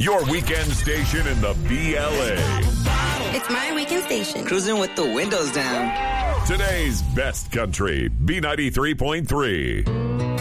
Your weekend station in the BLA. It's my weekend station. Cruising with the windows down. Today's best country, B93.3.